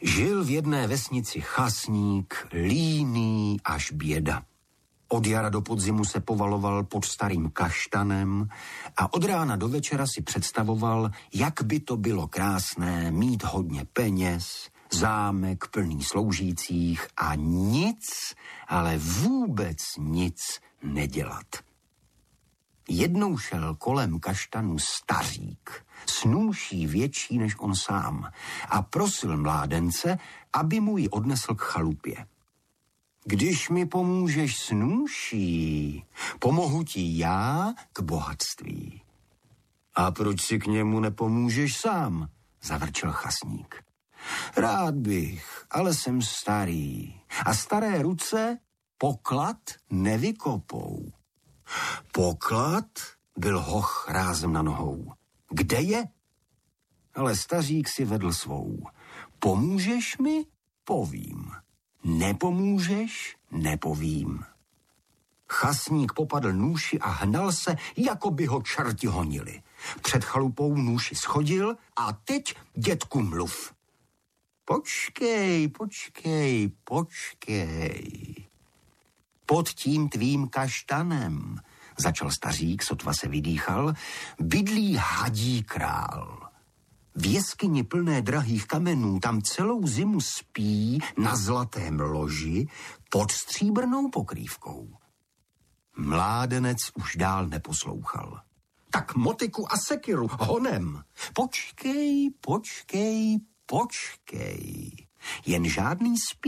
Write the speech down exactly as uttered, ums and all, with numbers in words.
Žil v jedné vesnici chasník, líný až běda. Od jara do podzimu se povaloval pod starým kaštanem a od rána do večera si představoval, jak by to bylo krásné mít hodně peněz, zámek plný sloužících a nic, ale vůbec nic nedělat. Jednou šel kolem kaštanu stařík, s nůší větší než on sám, a prosil mládence, aby mu ji odnesl k chalupě. Když mi pomůžeš s nůší, pomohu ti já k bohatství. A proč si k němu nepomůžeš sám? Zavrčel chasník. Rád bych, ale jsem starý a staré ruce poklad nevykopou. Poklad? Byl hoch rázem na nohou. Kde je? Ale stařík si vedl svou. Pomůžeš mi? Povím. Nepomůžeš? Nepovím. Chasník popadl nůši a hnal se, jako by ho čerti honili. Před chalupou nůši schodil a teď, dětku, mluv. Počkej, počkej, počkej. Pod tím tvým kaštanem, začal stařík, sotva se vydýchal, bydlí hadí král. V jeskyni plné drahých kamenů tam celou zimu spí na zlatém loži pod stříbrnou pokrývkou. Mládenec už dál neposlouchal. Tak motiku a sekiru, honem. Počkej, počkej, počkej. Jen žádný spí.